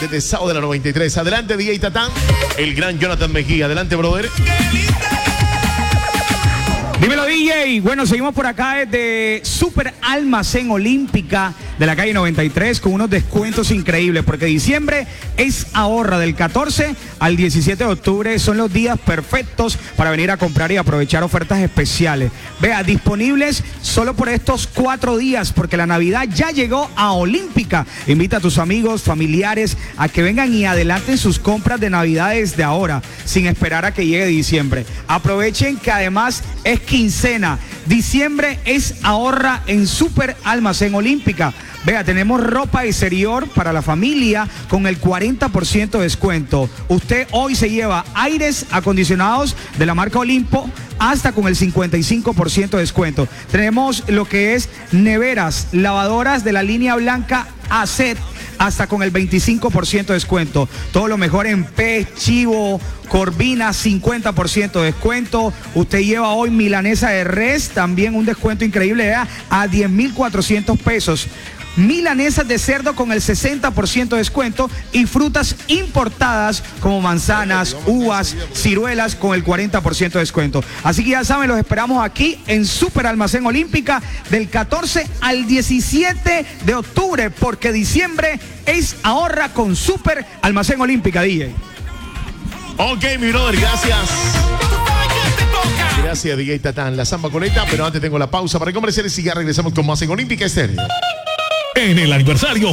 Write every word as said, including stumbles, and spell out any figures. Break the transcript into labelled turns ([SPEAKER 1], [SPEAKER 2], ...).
[SPEAKER 1] desde Sao de la noventa y tres. Adelante, D J Tatán, el gran Jonathan Mejía. Adelante, brother.
[SPEAKER 2] Dímelo, D J. Bueno, seguimos por acá desde Super Almacén Olímpica de la calle noventa y tres con unos descuentos increíbles, porque diciembre es ahorra. Del catorce al diecisiete de octubre son los días perfectos para venir a comprar y aprovechar ofertas especiales. Vea, disponibles solo por estos cuatro días, porque la Navidad ya llegó a Olímpica. Invita a tus amigos, familiares a que vengan y adelanten sus compras de Navidad desde ahora, sin esperar a que llegue diciembre. Aprovechen que además es quincena. Diciembre es ahorra en Super Almacén Olímpica. Vea, tenemos ropa exterior para la familia con el cuarenta por ciento de descuento. Usted hoy se lleva aires acondicionados de la marca Olimpo hasta con el cincuenta y cinco por ciento de descuento. Tenemos lo que es neveras, lavadoras de la línea blanca A C E T hasta con el veinticinco por ciento de descuento. Todo lo mejor en pez, chivo, corvina, cincuenta por ciento de descuento. Usted lleva hoy milanesa de res, también un descuento increíble, ¿verdad? A diez mil cuatrocientos pesos. Milanesas de cerdo con el sesenta por ciento de descuento y frutas importadas como manzanas, uvas, ciruelas con el cuarenta por ciento de descuento. Así que ya saben, los esperamos aquí en Super Almacén Olímpica del catorce al diecisiete de octubre, porque diciembre es ahorra con Super Almacén Olímpica, D J.
[SPEAKER 1] Ok, mi brother, gracias. Gracias, D J Tatán. La Samba Conecta, pero antes tengo la pausa para comerciales y ya regresamos con más en Olímpica Estéreo.
[SPEAKER 3] En el aniversario